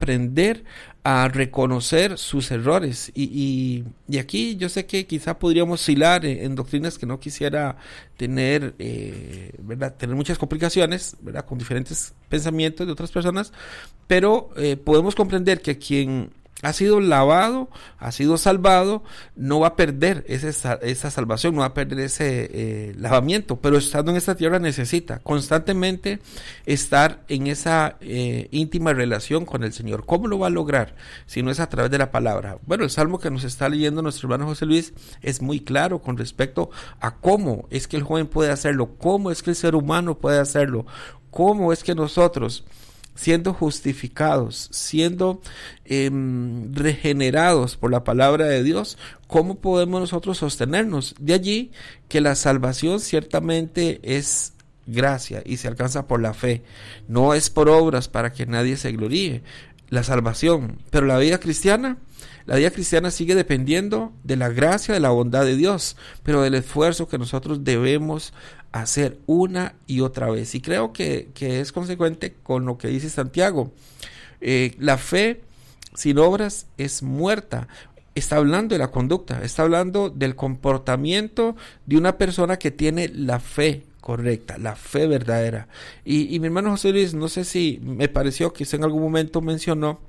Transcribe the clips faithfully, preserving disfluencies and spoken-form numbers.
aprender a reconocer sus errores. Y, y, y aquí yo sé que quizá podríamos oscilar en, en doctrinas que no quisiera tener, eh, ¿verdad? tener muchas complicaciones, ¿verdad? Con diferentes pensamientos de otras personas, pero eh, podemos comprender que quien ha sido lavado, ha sido salvado, no va a perder ese, esa salvación, no va a perder ese eh, lavamiento, pero estando en esta tierra necesita constantemente estar en esa eh, íntima relación con el Señor. ¿Cómo lo va a lograr? Si no es a través de la palabra. Bueno, el salmo que nos está leyendo nuestro hermano José Luis es muy claro con respecto a cómo es que el joven puede hacerlo, cómo es que el ser humano puede hacerlo, cómo es que nosotros, siendo justificados, siendo eh, regenerados por la palabra de Dios, ¿cómo podemos nosotros sostenernos? De allí que la salvación ciertamente es gracia y se alcanza por la fe, no es por obras para que nadie se gloríe, la salvación, pero la vida cristiana, la vida cristiana sigue dependiendo de la gracia, de la bondad de Dios, pero del esfuerzo que nosotros debemos hacer una y otra vez. Y creo que, que es consecuente con lo que dice Santiago. Eh, la fe sin obras es muerta. Está hablando de la conducta, está hablando del comportamiento de una persona que tiene la fe correcta, la fe verdadera. Y, y mi hermano José Luis, no sé si me pareció que usted en algún momento mencionó,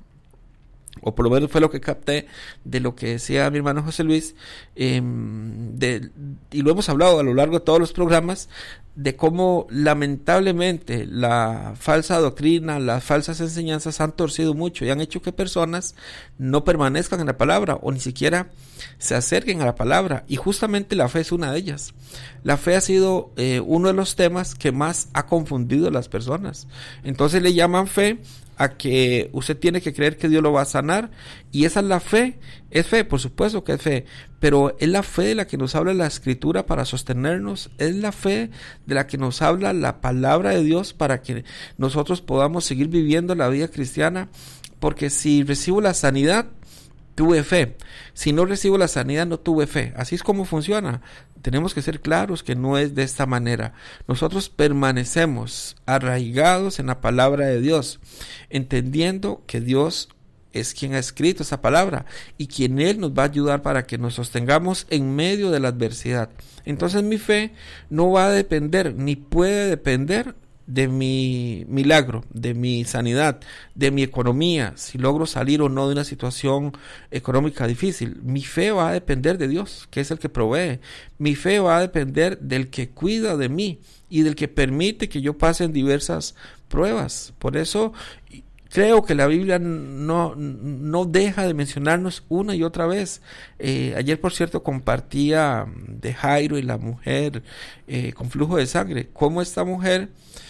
o por lo menos fue lo que capté de lo que decía mi hermano José Luis, eh, de, y lo hemos hablado a lo largo de todos los programas, de cómo lamentablemente la falsa doctrina, las falsas enseñanzas han torcido mucho y han hecho que personas no permanezcan en la palabra o ni siquiera se acerquen a la palabra, y justamente la fe es una de ellas. La fe ha sido eh, uno de los temas que más ha confundido a las personas. Entonces le llaman fe a que usted tiene que creer que Dios lo va a sanar, y esa es la fe. Es fe, por supuesto que es fe, pero es la fe de la que nos habla la Escritura para sostenernos, es la fe de la que nos habla la palabra de Dios para que nosotros podamos seguir viviendo la vida cristiana, porque si recibo la sanidad, tuve fe. Si no recibo la sanidad, no tuve fe. Así es como funciona. Tenemos que ser claros que no es de esta manera. Nosotros permanecemos arraigados en la palabra de Dios, entendiendo que Dios es quien ha escrito esa palabra y quien Él nos va a ayudar para que nos sostengamos en medio de la adversidad. Entonces mi fe no va a depender, ni puede depender de mi milagro, de mi sanidad, de mi economía, si logro salir o no de una situación económica difícil. Mi fe va a depender de Dios, que es el que provee. Mi fe va a depender del que cuida de mí y del que permite que yo pase en diversas pruebas. Por eso creo que la Biblia no, no deja de mencionarnos una y otra vez. Eh, ayer, por cierto, compartía de Jairo y la mujer eh, con flujo de sangre, cómo esta mujer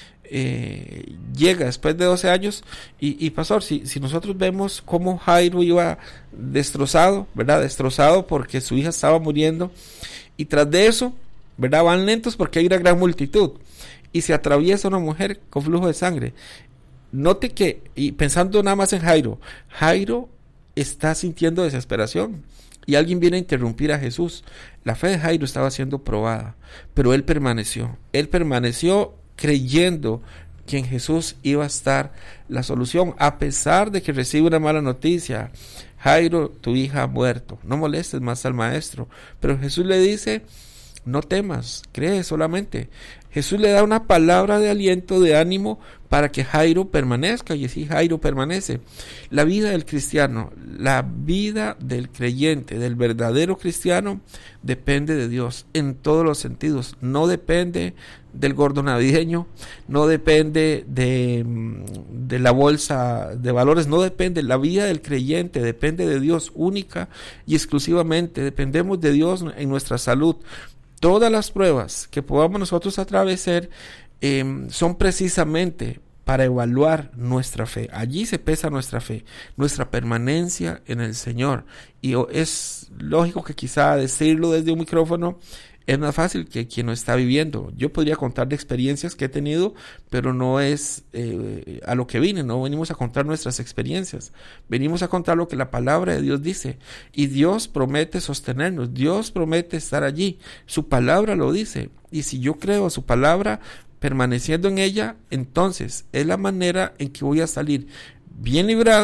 Eh, llega después de doce años y, y pastor, si, si nosotros vemos cómo Jairo iba destrozado, ¿verdad? Destrozado porque su hija estaba muriendo, y tras de eso, ¿verdad? Van lentos porque hay una gran multitud y se atraviesa una mujer con flujo de sangre. Note que, y pensando nada más en Jairo, Jairo está sintiendo desesperación y alguien viene a interrumpir a Jesús. La fe de Jairo estaba siendo probada, pero él permaneció, él permaneció creyendo que en Jesús iba a estar la solución, a pesar de que recibe una mala noticia. Jairo, tu hija ha muerto, no molestes más al maestro. Pero Jesús le dice, no temas, cree solamente. Jesús le da una palabra de aliento, de ánimo, para que Jairo permanezca, y así Jairo permanece. La vida del cristiano, la vida del creyente, del verdadero cristiano, depende de Dios en todos los sentidos. No depende del gordo navideño, no depende de, de la bolsa de valores, no depende. La vida del creyente depende de Dios única y exclusivamente. Dependemos de Dios en nuestra salud. Todas las pruebas que podamos nosotros atravesar eh, son precisamente para evaluar nuestra fe. Allí se pesa nuestra fe, nuestra permanencia en el Señor. Y es lógico que quizá decirlo desde un micrófono es más fácil que quien lo está viviendo. Yo podría contar de experiencias que he tenido, pero no es eh, a lo que vine, no venimos a contar nuestras experiencias, venimos a contar lo que la palabra de Dios dice, y Dios promete sostenernos, Dios promete estar allí, su palabra lo dice, y si yo creo a su palabra, permaneciendo en ella, entonces es la manera en que voy a salir bien librado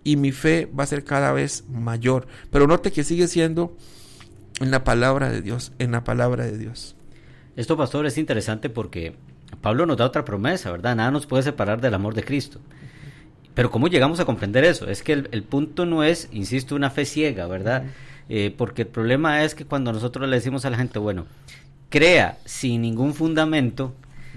y mi fe va a ser cada vez mayor. Pero note que sigue siendo en la palabra de Dios, en la palabra de Dios. Esto, pastor, es interesante porque Pablo nos da otra promesa, ¿verdad? Nada nos puede separar del amor de Cristo. Pero ¿cómo llegamos a comprender eso? Es que el, el punto no es, insisto, una fe ciega, ¿verdad? Eh, porque el problema es que cuando nosotros le decimos a la gente, bueno, crea sin ningún fundamento,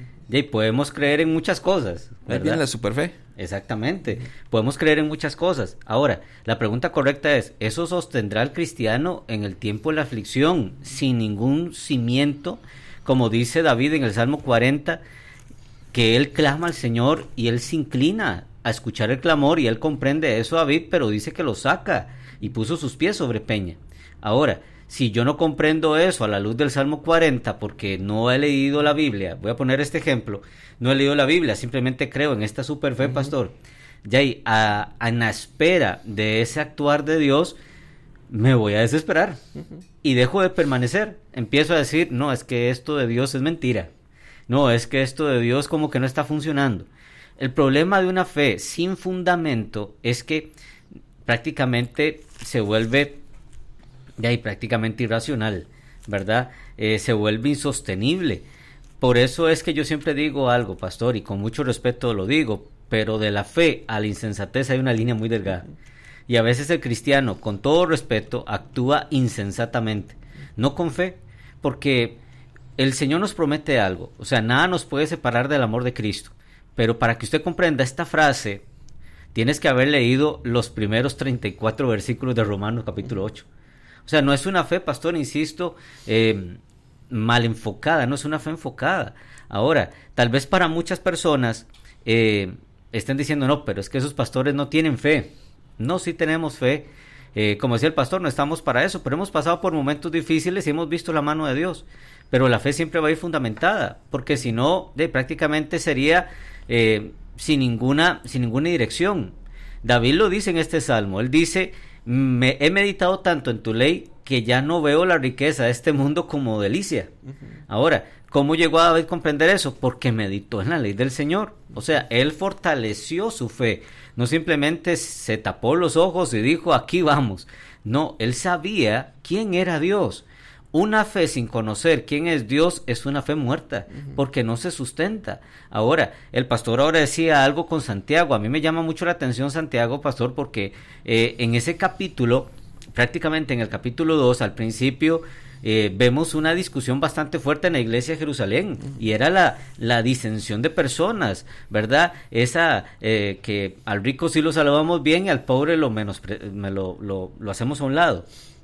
y podemos creer en muchas cosas, ¿verdad? Ahí viene la superfe. Exactamente, podemos creer en muchas cosas. Ahora, la pregunta correcta es, ¿eso sostendrá al cristiano en el tiempo de la aflicción sin ningún cimiento? Como dice David en el Salmo cuarenta, que él clama al Señor y él se inclina a escuchar el clamor y él comprende eso, David, pero dice que lo saca y puso sus pies sobre peña. Ahora, si yo no comprendo eso a la luz del Salmo cuarenta porque no he leído la Biblia, voy a poner este ejemplo, no he leído la Biblia, simplemente creo en esta superfe, uh-huh. pastor, ya ahí, a, a, en la espera de ese actuar de Dios, me voy a desesperar uh-huh. y dejo de permanecer. Empiezo a decir, no, es que esto de Dios es mentira, no, es que esto de Dios como que no está funcionando. El problema de una fe sin fundamento es que prácticamente se vuelve de ahí prácticamente irracional, ¿verdad? Eh, se vuelve insostenible. Por eso es que yo siempre digo algo, pastor, y con mucho respeto lo digo, pero de la fe a la insensatez hay una línea muy delgada. Y a veces el cristiano, con todo respeto, actúa insensatamente, no con fe, porque el Señor nos promete algo, o sea, nada nos puede separar del amor de Cristo. Pero para que usted comprenda esta frase, tienes que haber leído los primeros treinta y cuatro versículos de Romanos capítulo ocho. O sea, no es una fe, pastor, insisto, eh, mal enfocada, no es una fe enfocada. Ahora, tal vez para muchas personas eh, estén diciendo, no, pero es que esos pastores no tienen fe. No, sí tenemos fe. Eh, como decía el pastor, no estamos para eso, pero hemos pasado por momentos difíciles y hemos visto la mano de Dios. Pero la fe siempre va a ir fundamentada, porque si no, de, prácticamente sería eh, sin ninguna, sin ninguna dirección. David lo dice en este salmo, él dice, me he meditado tanto en tu ley que ya no veo la riqueza de este mundo como delicia. Uh-huh. Ahora, ¿cómo llegó a David a comprender eso? Porque meditó en la ley del Señor. O sea, él fortaleció su fe. No simplemente se tapó los ojos y dijo, aquí vamos. No, él sabía quién era Dios. Una fe sin conocer quién es Dios es una fe muerta, uh-huh. porque no se sustenta. Ahora, el pastor ahora decía algo con Santiago. A mí me llama mucho la atención Santiago, pastor, porque eh, en ese capítulo, prácticamente en el capítulo dos, al principio, eh, vemos una discusión bastante fuerte en la iglesia de Jerusalén, uh-huh. y era la, la disensión de personas, ¿verdad? Esa eh, que al rico sí lo saludamos bien y al pobre lo, menos, me lo, lo, lo hacemos a un lado.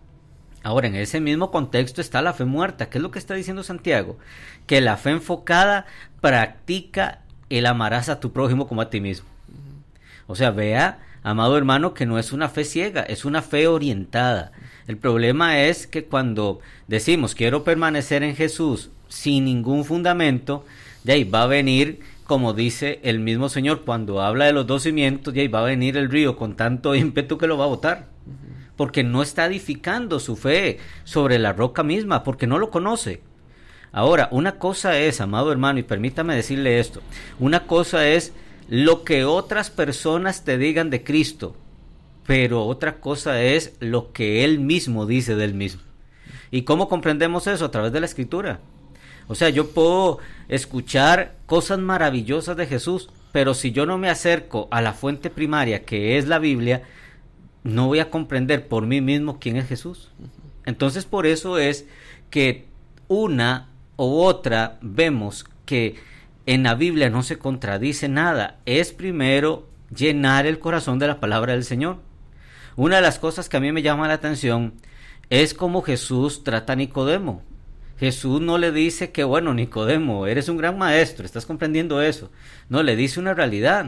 Ahora, en ese mismo contexto está la fe muerta. ¿Qué es lo que está diciendo Santiago? Que la fe enfocada practica el amarás a tu prójimo como a ti mismo. O sea, vea, amado hermano, que no es una fe ciega, es una fe orientada. El problema es que cuando decimos quiero permanecer en Jesús sin ningún fundamento, de ahí va a venir, como dice el mismo Señor cuando habla de los dos cimientos, de ahí va a venir el río con tanto ímpetu que lo va a botar. Porque no está edificando su fe sobre la roca misma, porque no lo conoce. Ahora, una cosa es, amado hermano, y permítame decirle esto, una cosa es lo que otras personas te digan de Cristo, pero otra cosa es lo que Él mismo dice del mismo. ¿Y cómo comprendemos eso? A través de la Escritura. O sea, yo puedo escuchar cosas maravillosas de Jesús, pero si yo no me acerco a la fuente primaria, que es la Biblia, no voy a comprender por mí mismo quién es Jesús. Entonces, por eso es que una u otra vemos que en la Biblia no se contradice nada. Es primero llenar el corazón de la palabra del Señor. Una de las cosas que a mí me llama la atención es cómo Jesús trata a Nicodemo. Jesús no le dice que, bueno, Nicodemo, eres un gran maestro, estás comprendiendo eso. No, le dice una realidad.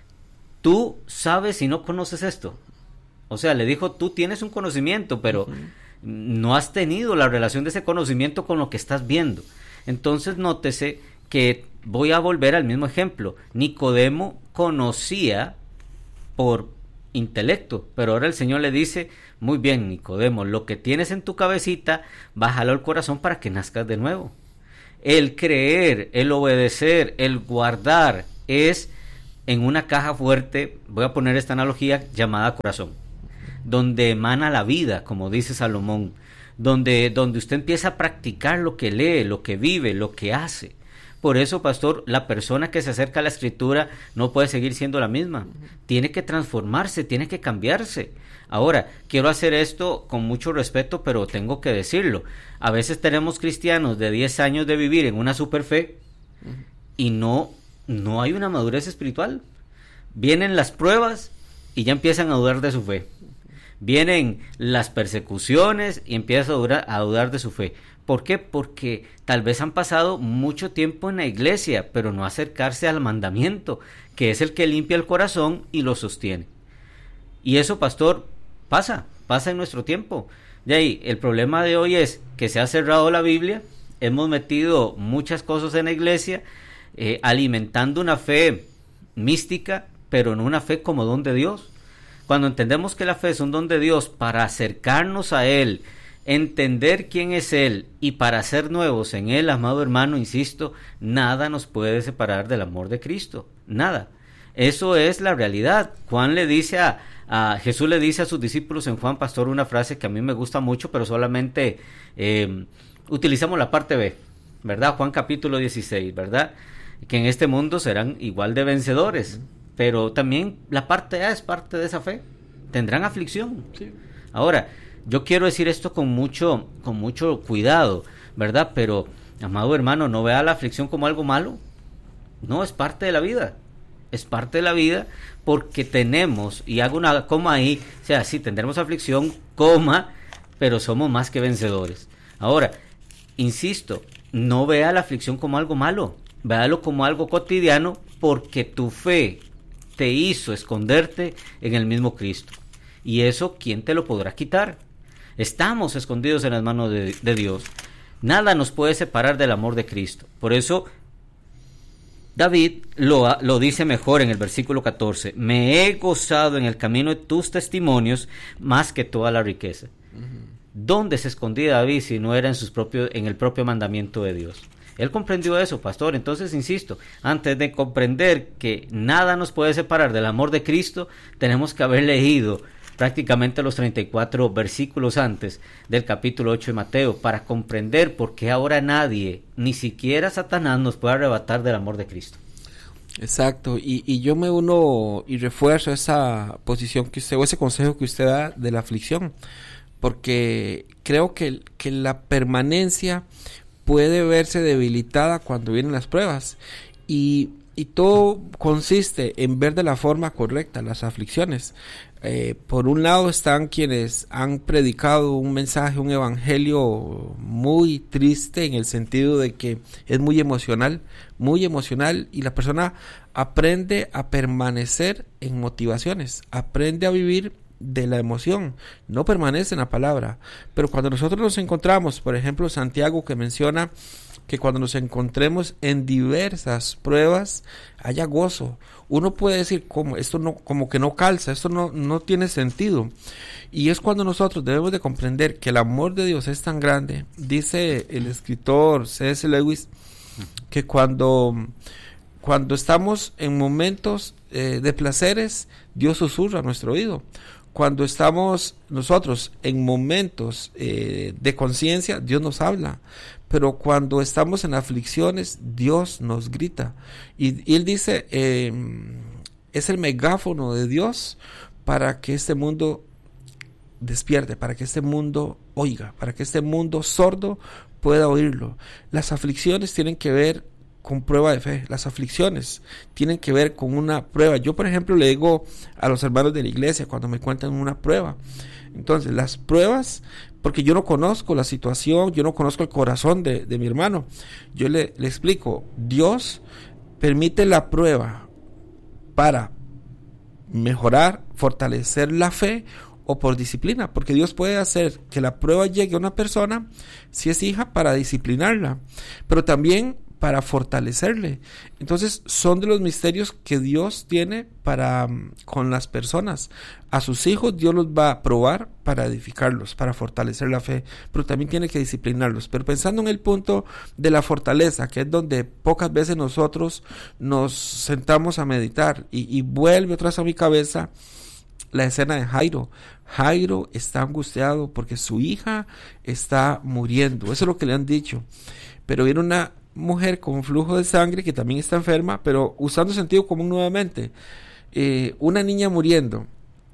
Tú sabes y no conoces esto. O sea, le dijo, tú tienes un conocimiento, pero uh-huh. no has tenido la relación de ese conocimiento con lo que estás viendo. Entonces, nótese que voy a volver al mismo ejemplo. Nicodemo conocía por intelecto, pero ahora el Señor le dice, muy bien, Nicodemo, lo que tienes en tu cabecita, bájalo al corazón para que nazcas de nuevo. El creer, el obedecer, el guardar, es en una caja fuerte, voy a poner esta analogía, llamada corazón, donde emana la vida, como dice Salomón, donde, donde usted empieza a practicar lo que lee, lo que vive, lo que hace. Por eso, pastor, la persona que se acerca a la Escritura no puede seguir siendo la misma. Tiene que transformarse, tiene que cambiarse. Ahora, quiero hacer esto con mucho respeto, pero tengo que decirlo. A veces tenemos cristianos de diez años de vivir en una superfe y no, no hay una madurez espiritual. Vienen las pruebas y ya empiezan a dudar de su fe. Vienen las persecuciones y empiezan a dudar, a dudar de su fe. ¿Por qué? Porque tal vez han pasado mucho tiempo en la iglesia, pero no acercarse al mandamiento, que es el que limpia el corazón y lo sostiene. Y eso, pastor, pasa, pasa en nuestro tiempo. De ahí, el problema de hoy es que se ha cerrado la Biblia, hemos metido muchas cosas en la iglesia, eh, alimentando una fe mística, pero no una fe como don de Dios. Cuando entendemos que la fe es un don de Dios para acercarnos a Él, entender quién es Él y para ser nuevos en Él, amado hermano, insisto, nada nos puede separar del amor de Cristo, nada. Eso es la realidad. Juan le dice a, a Jesús le dice a sus discípulos en Juan, pastor, una frase que a mí me gusta mucho, pero solamente eh, utilizamos la parte B, ¿verdad? Juan capítulo dieciséis, ¿verdad? Que en este mundo serán igual de vencedores, pero también la parte A es parte de esa fe. Tendrán aflicción. Sí. Ahora, yo quiero decir esto con mucho, con mucho cuidado, ¿verdad? Pero, amado hermano, no vea la aflicción como algo malo. No, es parte de la vida. Es parte de la vida porque tenemos, y hago una coma ahí, o sea, sí, tendremos aflicción, coma, pero somos más que vencedores. Ahora, insisto, no vea la aflicción como algo malo, véalo como algo cotidiano porque tu fe te hizo esconderte en el mismo Cristo. Y eso, ¿quién te lo podrá quitar? Estamos escondidos en las manos de, de Dios. Nada nos puede separar del amor de Cristo. Por eso, David lo, lo dice mejor en el versículo catorce. Me he gozado en el camino de tus testimonios más que toda la riqueza. Uh-huh. ¿Dónde se escondía David si no era en, sus propios, en el propio mandamiento de Dios? Él comprendió eso, pastor. Entonces, insisto, antes de comprender que nada nos puede separar del amor de Cristo, tenemos que haber leído prácticamente los treinta y cuatro versículos antes del capítulo ocho de Mateo, para comprender por qué ahora nadie, ni siquiera Satanás, nos puede arrebatar del amor de Cristo. Exacto, y, y yo me uno y refuerzo esa posición que usted, o ese consejo que usted da de la aflicción, porque creo que, que la permanencia puede verse debilitada cuando vienen las pruebas, y, y todo consiste en ver de la forma correcta las aflicciones. Eh, por un lado están quienes han predicado un mensaje, un evangelio muy triste, en el sentido de que es muy emocional, muy emocional, y la persona aprende a permanecer en motivaciones, aprende a vivir de la emoción, no permanece en la palabra. Pero cuando nosotros nos encontramos, por ejemplo, Santiago, que menciona que cuando nos encontremos en diversas pruebas haya gozo. Uno puede decir, como esto no, como que no calza, esto no, no tiene sentido. Y es cuando nosotros debemos de comprender que el amor de Dios es tan grande. Dice el escritor C S Lewis que cuando, cuando estamos en momentos eh, de placeres, Dios susurra a nuestro oído. Cuando estamos nosotros en momentos eh, de conciencia, Dios nos habla. Pero cuando estamos en aflicciones, Dios nos grita. Y, y Él dice, eh, es el megáfono de Dios para que este mundo despierte, para que este mundo oiga, para que este mundo sordo pueda oírlo. Las aflicciones tienen que ver con prueba de fe. Las aflicciones tienen que ver con una prueba. Yo, por ejemplo, le digo a los hermanos de la iglesia cuando me cuentan una prueba. Entonces, las pruebas, porque yo no conozco la situación, yo no conozco el corazón de, de mi hermano. Yo le, le explico, Dios permite la prueba para mejorar, fortalecer la fe o por disciplina, porque Dios puede hacer que la prueba llegue a una persona, si es hija, para disciplinarla, pero también para fortalecerle. Entonces son de los misterios que Dios tiene para con las personas. A sus hijos Dios los va a probar para edificarlos, para fortalecer la fe, pero también tiene que disciplinarlos. Pero pensando en el punto de la fortaleza, que es donde pocas veces nosotros nos sentamos a meditar, y, y vuelve otra vez a mi cabeza la escena de Jairo. Jairo está angustiado porque su hija está muriendo. Eso es lo que le han dicho. Pero viene una mujer con flujo de sangre que también está enferma, pero usando sentido común nuevamente. Eh, una niña muriendo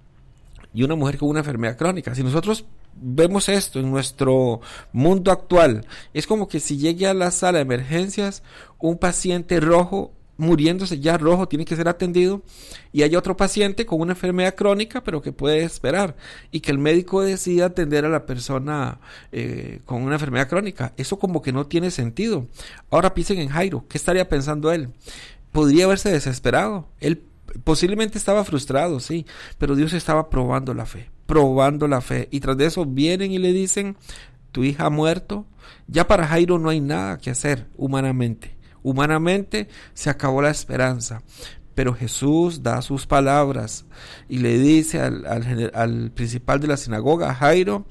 y una mujer con una enfermedad crónica. Si nosotros vemos esto en nuestro mundo actual, es como que si llegue a la sala de emergencias un paciente rojo, muriéndose ya rojo, tiene que ser atendido, y hay otro paciente con una enfermedad crónica pero que puede esperar, y que el médico decida atender a la persona eh, con una enfermedad crónica. Eso como que no tiene sentido. Ahora piensen en Jairo. ¿Qué estaría pensando él? Podría haberse desesperado. Él posiblemente estaba frustrado, sí, pero Dios estaba probando la fe, probando la fe, y tras de eso vienen y le dicen: tu hija ha muerto. Ya para Jairo no hay nada que hacer humanamente. Humanamente se acabó la esperanza, pero Jesús da sus palabras y le dice al, al, al principal de la sinagoga: Jairo,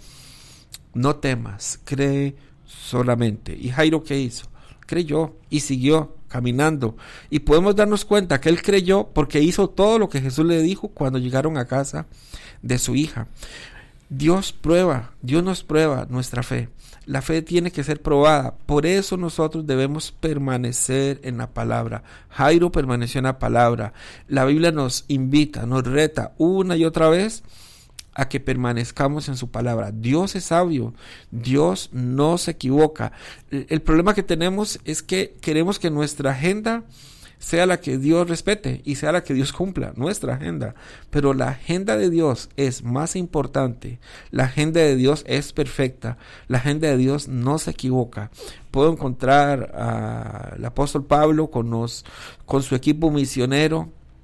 no temas, cree solamente. ¿Y Jairo qué hizo? Creyó y siguió caminando, y podemos darnos cuenta que él creyó porque hizo todo lo que Jesús le dijo cuando llegaron a casa de su hija. Dios prueba, Dios nos prueba nuestra fe. La fe tiene que ser probada. Por eso nosotros debemos permanecer en la palabra. Jairo permaneció en la palabra. La Biblia nos invita, nos reta una y otra vez a que permanezcamos en su palabra. Dios es sabio, Dios no se equivoca. El, el problema que tenemos es que queremos que nuestra agenda sea la que Dios respete y sea la que Dios cumpla, nuestra agenda. Pero la agenda de Dios es más importante. La agenda de Dios es perfecta. La agenda de Dios no se equivoca. Puedo encontrar al apóstol Pablo con, los, con su equipo misionero,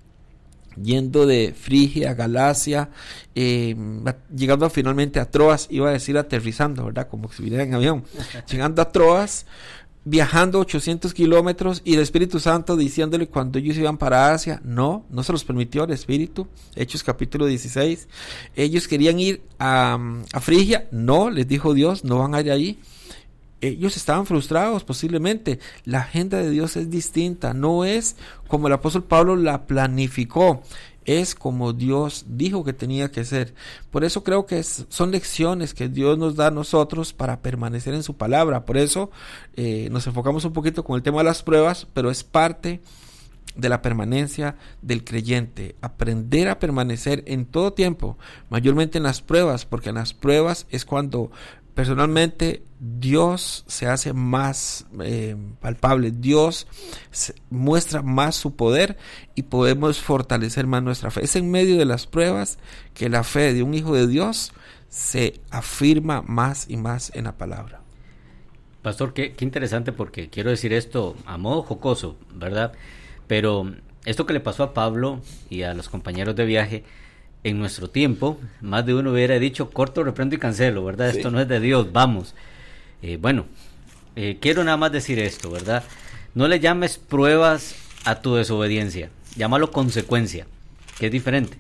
yendo de Frigia a Galacia, eh, llegando finalmente a Troas, iba a decir aterrizando, ¿verdad? Como si viniera en avión. Llegando a Troas, viajando ochocientos kilómetros, y el Espíritu Santo diciéndole cuando ellos iban para Asia, no, no se los permitió el Espíritu. Hechos capítulo dieciséis. Ellos querían ir a, a Frigia, no, les dijo Dios, no van a ir allí. Ellos estaban frustrados posiblemente. La agenda de Dios es distinta, no es como el apóstol Pablo la planificó, es como Dios dijo que tenía que ser. Por eso creo que es, son lecciones que Dios nos da a nosotros para permanecer en su palabra. Por eso eh, nos enfocamos un poquito con el tema de las pruebas, pero es parte de la permanencia del creyente. Aprender a permanecer en todo tiempo, mayormente en las pruebas, porque en las pruebas es cuando personalmente Dios se hace más eh, palpable, Dios muestra más su poder y podemos fortalecer más nuestra fe. Es en medio de las pruebas que la fe de un hijo de Dios se afirma más y más en la palabra. Pastor, qué, qué interesante, porque quiero decir esto a modo jocoso, ¿verdad? Pero esto que le pasó a Pablo y a los compañeros de viaje, en nuestro tiempo, más de uno hubiera dicho: corto, reprendo y cancelo, ¿verdad? Sí. Esto no es de Dios, vamos. Eh, bueno, eh, quiero nada más decir esto, ¿verdad? No le llames pruebas a tu desobediencia, llámalo consecuencia, que es diferente.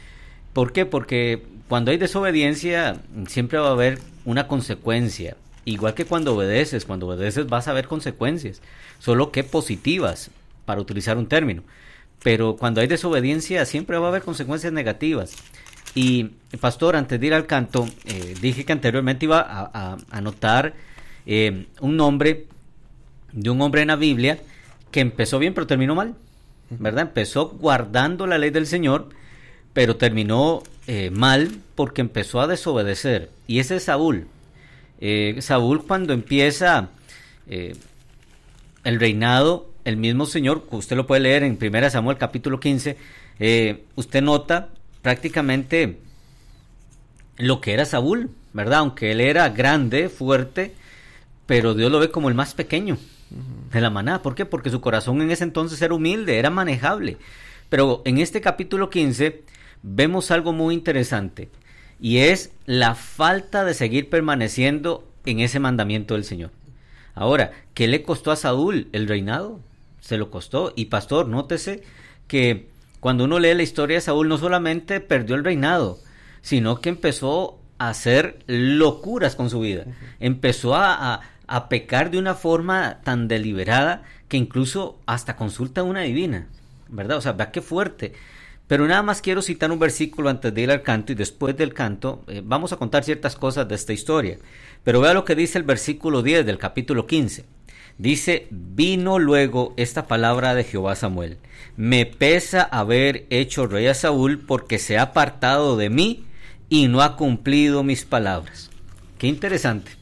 ¿Por qué? Porque cuando hay desobediencia, siempre va a haber una consecuencia. Igual que cuando obedeces, cuando obedeces vas a ver consecuencias, solo que positivas, para utilizar un término. Pero cuando hay desobediencia siempre va a haber consecuencias negativas. Y, pastor, antes de ir al canto, eh, dije que anteriormente iba a, a, a anotar eh, un nombre de un hombre en la Biblia que empezó bien pero terminó mal, ¿verdad? Empezó guardando la ley del Señor, pero terminó eh, mal porque empezó a desobedecer. Y ese es Saúl. Eh, Saúl, cuando empieza eh, el reinado, el mismo Señor, usted lo puede leer en primera Samuel capítulo quince, eh, usted nota prácticamente lo que era Saúl, ¿verdad? Aunque él era grande, fuerte, pero Dios lo ve como el más pequeño de la manada. ¿Por qué? Porque su corazón en ese entonces era humilde, era manejable. Pero en este capítulo quince vemos algo muy interesante, y es la falta de seguir permaneciendo en ese mandamiento del Señor. Ahora, ¿qué le costó a Saúl el reinado? Se lo costó. Y pastor, nótese que cuando uno lee la historia de Saúl, no solamente perdió el reinado, sino que empezó a hacer locuras con su vida. Uh-huh. Empezó a, a, a pecar de una forma tan deliberada que incluso hasta consulta a una divina, ¿verdad? O sea, vea qué fuerte. Pero nada más quiero citar un versículo antes de ir al canto, y después del canto eh, vamos a contar ciertas cosas de esta historia. Pero vea lo que dice el versículo diez del capítulo quince. Dice: vino luego esta palabra de Jehová a Samuel: me pesa haber hecho rey a Saúl, porque se ha apartado de mí y no ha cumplido mis palabras. Qué interesante.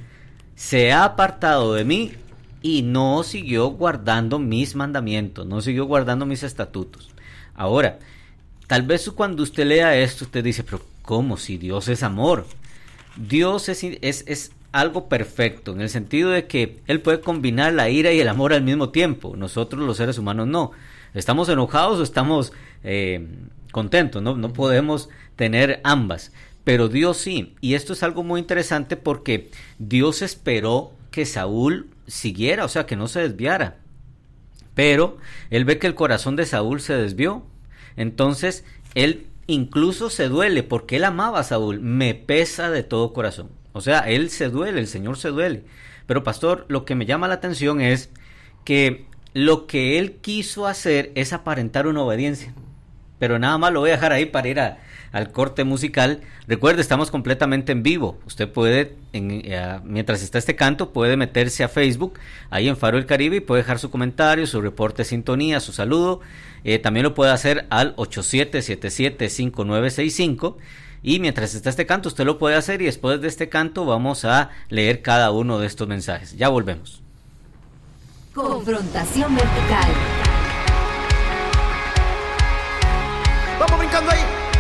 Se ha apartado de mí y no siguió guardando mis mandamientos, no siguió guardando mis estatutos. Ahora, tal vez cuando usted lea esto, usted dice: pero ¿cómo? Si Dios es amor. Dios es, es, es algo perfecto, en el sentido de que Él puede combinar la ira y el amor al mismo tiempo. Nosotros los seres humanos no. Estamos enojados o estamos eh, contentos, no, no podemos tener ambas. Pero Dios sí, y esto es algo muy interesante porque Dios esperó que Saúl siguiera, o sea, que no se desviara. Pero Él ve que el corazón de Saúl se desvió. Entonces, Él incluso se duele porque Él amaba a Saúl. Me pesa de todo corazón. O sea, Él se duele, el Señor se duele. Pero pastor, lo que me llama la atención es que lo que Él quiso hacer es aparentar una obediencia. Pero nada más lo voy a dejar ahí para ir a, al corte musical. Recuerde, estamos completamente en vivo. Usted puede, en, eh, mientras está este canto, puede meterse a Facebook, ahí en Faro del Caribe, y puede dejar su comentario, su reporte de sintonía, su saludo. Eh, también lo puede hacer al ocho siete siete siete cinco nueve seis cinco. Y mientras está este canto, usted lo puede hacer, y después de este canto vamos a leer cada uno de estos mensajes. Ya volvemos. Confrontación vertical.